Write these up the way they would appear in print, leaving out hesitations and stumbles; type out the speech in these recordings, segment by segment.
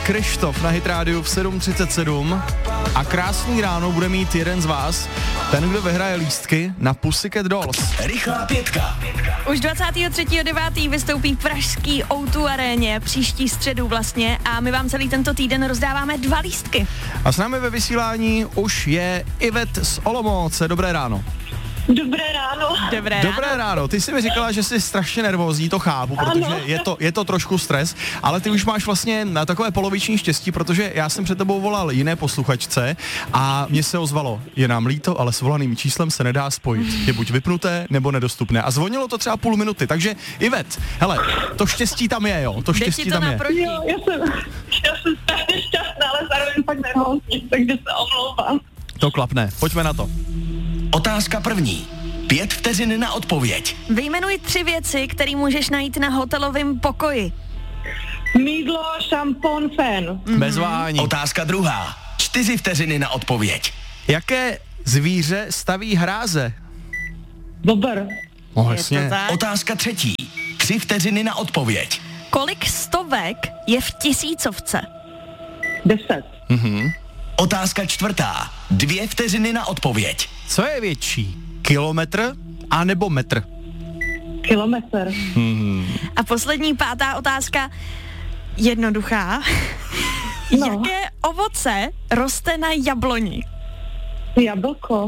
Krištof na Hit Rádiu v 7:37 a krásný ráno bude mít jeden z vás, ten, kdo vyhraje lístky na Pussycat Dolls. Rychlá pětka. Už 23.9. vystoupí v pražský O2 aréně, příští středu vlastně, a my vám celý tento týden rozdáváme 2 lístky. A s námi ve vysílání už je Ivet z Olomouce. Dobré ráno. Dobré ráno. Dobré ráno. Ty jsi mi říkala, že jsi strašně nervózní, to chápu, protože je to trošku stres, ale ty už máš vlastně na takové poloviční štěstí, protože já jsem před tebou volal jiné posluchačce a mně se ozvalo, je nám líto, ale s volaným číslem se nedá spojit. Je buď vypnuté, nebo nedostupné. A zvonilo to třeba půl minuty, takže Ivet, hele, to štěstí tam je, jo, to štěstí tam je. Jo, já jsem strašně šťastná, ale zároveň pak nervózní, takže se omlouvám. To klapne, pojďme na to. Otázka první. 5 vteřin na odpověď. Vyjmenuj 3 věci, které můžeš najít na hotelovém pokoji. Mýdlo, šampon, fén. Bez váhání. Otázka druhá. 4 vteřiny na odpověď. Jaké zvíře staví hráze? Bobr. No jasně. Je to tak? Otázka třetí. 3 vteřiny na odpověď. Kolik stovek je v tisícovce? 10. Otázka čtvrtá. 2 vteřiny na odpověď. Co je větší? Kilometr a nebo metr? Kilometr. A poslední 5. otázka, jednoduchá. No. Jaké ovoce roste na jabloni? Jablko.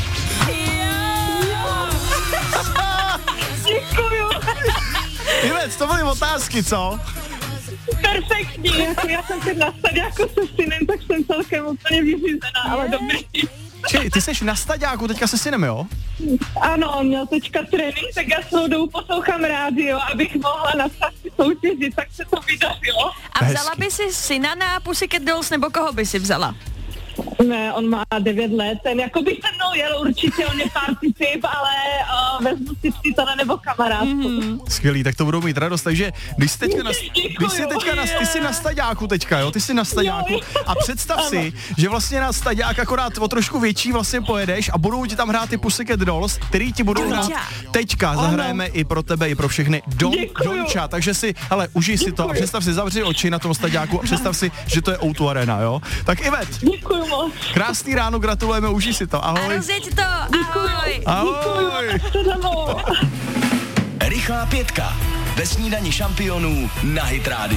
Děkuju. Ivet, to byly otázky, co? Perfektní. Já jsem teď na stadiáku se synem, tak jsem celkem úplně vyřízená, ale dobrý. Čili, ty jsi na staďáku teďka se synem, jo? Ano, on měl teďka trénink, tak já celou dobu poslouchám rádio, abych mohla napsat soutěži, tak se to vydařilo. A vzala Hezky. by si syna na Pussycat Dolls, nebo koho by si vzala? Ne, on má 9 let, ten jako by se mnou jel určitě, on je party typ, ale vezmu si přítele nebo kamarádku. Skvělý, tak to budou mít radost, takže ty jsi na staďáku teďka, jo, ty jsi na staďáku Jo. a představ si, že vlastně na staďák akorát o trošku větší vlastně pojedeš a budou ti tam hrát ty Pussycat Dolls, který ti budou hrát teďka, zahrajeme i pro tebe, i pro všechny Donča, takže si, hele, užij si to a představ si, zavři oči na tom staďáku a představ si, že to je O2 Arena, jo, tak Ivet, Děkuju moc. krásný ráno, gratulujeme, užij si to, A ahoj. rozjeď to, ahoj. Ahoj. Rychlá pětka. Ve snídani šampionů na Hit Rádiu.